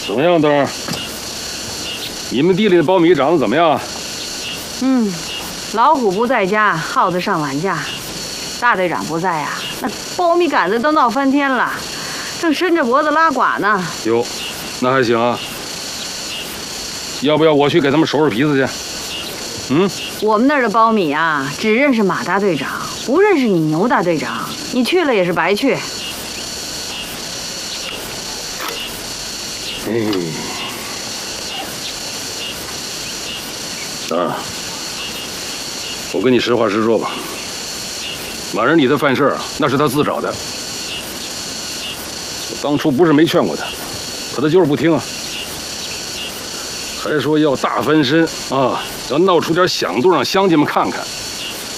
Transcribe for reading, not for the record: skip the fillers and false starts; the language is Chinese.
怎么样，灯儿？你们地里的苞米长得怎么样？ 老虎不在家，耗子上晚驾。大队长不在呀，那苞米杆子都闹翻天了，正伸着脖子拉寡呢。 哟，那还行啊。要不要我去给他们收拾皮子去？ 我们那儿的苞米啊，只认识马大队长，不认识你牛大队长。你去了也是白去。 啊，我跟你实话实说吧，马仁里的犯事儿那是他自找的。我当初不是没劝过他，可他就是不听啊，还说要大翻身啊，要闹出点响动让乡亲们看看。